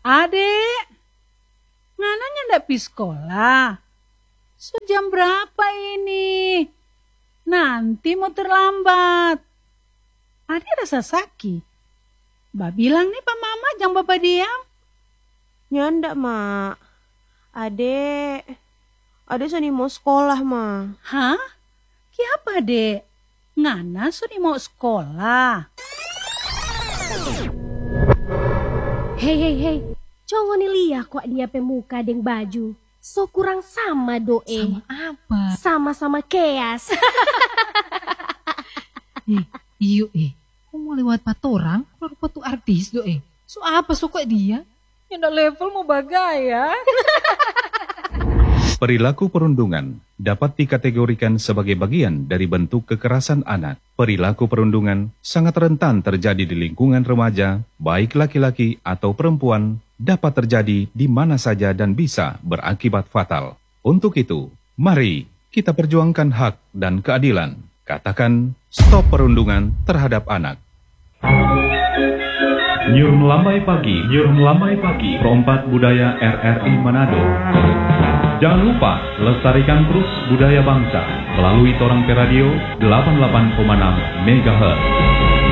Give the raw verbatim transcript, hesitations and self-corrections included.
Adek, ngananya ndak pi sekolah? Sejam berapa ini? Nanti mau terlambat. Adek rasa sakit. Mbak bilang nih Pak Mama jangan Bapak diam. Nyanda, Mak. Adek, adek sani mau sekolah, Ma. Hah? Kiapa, Dek? Ngana suni mau sekolah? Hei, hei, hei. Congo nih liya kok dia pemuka deng baju. So kurang sama doe. Sama apa? Sama-sama keas. Eh, iyo eh. Kau mau lewat patorang? Kalau tuh artis doe. So apa suka dia? Yang ndak level mau bagaya. Perilaku perundungan dapat dikategorikan sebagai bagian dari bentuk kekerasan anak. Perilaku perundungan sangat rentan terjadi di lingkungan remaja, baik laki-laki atau perempuan, dapat terjadi di mana saja dan bisa berakibat fatal. Untuk itu, mari kita perjuangkan hak dan keadilan. Katakan stop perundungan terhadap anak. Nyur Melambai Pagi, Nyur Melambai Pagi, perompak budaya R R I Manado. Jangan lupa lestarikan terus budaya bangsa melalui Torang Pe Radio delapan puluh delapan koma enam megahertz.